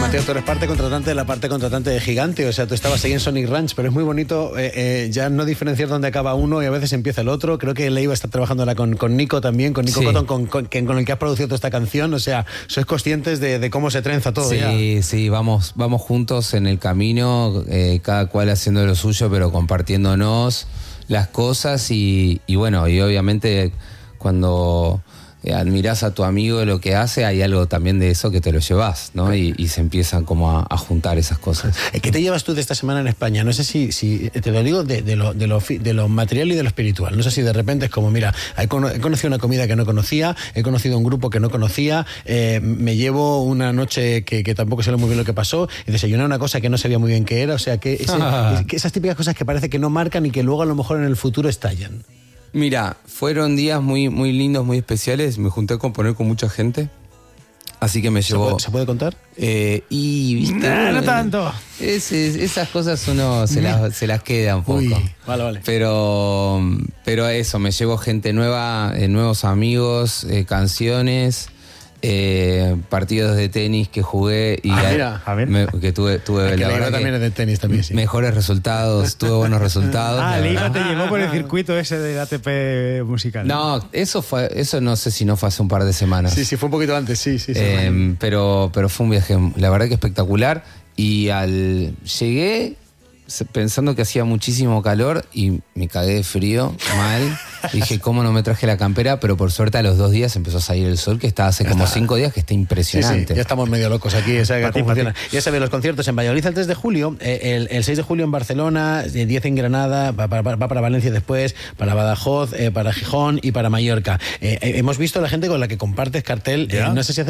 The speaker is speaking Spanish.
Mateo, tú eres parte contratante de la parte contratante de Gigante, o sea, tú estabas ahí en Sonic Ranch, pero es muy bonito ya no diferenciar dónde acaba uno y a veces empieza el otro. Creo que Leiva está trabajando ahora con Nico también, con Nico Sí. Cotton, con el que has producido toda esta canción, o sea, sois conscientes de cómo se trenza todo. Sí, ya. sí, vamos juntos en el camino, cada cual haciendo lo suyo, pero compartiéndonos las cosas y bueno, y obviamente cuando admirás a tu amigo lo que hace, hay algo también de eso que te lo llevas, ¿no? Y se empiezan como a juntar esas cosas. ¿Qué te llevas tú de esta semana en España? No sé si te lo digo de lo material y de lo espiritual. No sé si de repente es como, mira, he conocido una comida que no conocía, he conocido un grupo que no conocía, me llevo una noche que tampoco sé muy bien lo que pasó, y desayuné una cosa que no sabía muy bien qué era, o sea, que esas típicas cosas que parece que no marcan y que luego a lo mejor en el futuro estallan. Mira, fueron días muy, muy lindos, muy especiales. Me junté a componer con mucha gente. Así que me llevó... ¿Se puede contar? ¿Viste? No tanto. Esas cosas uno se las queda un poco. Uy, vale. Pero eso, me llevo gente nueva, nuevos amigos, canciones, partidos de tenis que jugué y mira, a ver. que tuve la verdad también es de tenis también, sí. Mejores resultados, tuve buenos resultados. Leiva te llevó por el circuito ese del ATP musical. No, eso no sé si no fue hace un par de semanas. Sí, fue un poquito antes, sí. Pero fue un viaje, la verdad que espectacular. Y llegué pensando que hacía muchísimo calor y me cagué de frío, mal. Dije, ¿cómo no me traje la campera? Pero por suerte a los 2 días empezó a salir el sol, que está hace como 5 días, que está impresionante. Sí, ya estamos medio locos aquí. ¿Cómo funciona? Ya sabes, los conciertos en Valladolid el 3 de julio, el 6 de julio en Barcelona, 10 en Granada, va para Valencia después, para Badajoz, para Gijón y para Mallorca. Hemos visto a la gente con la que compartes cartel. No sé si hace